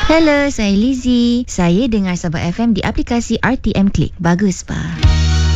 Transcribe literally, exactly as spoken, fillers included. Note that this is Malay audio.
Hello, saya Lizzie. Saya dengar Sabah F M di aplikasi R T M Click. Bagus, pa.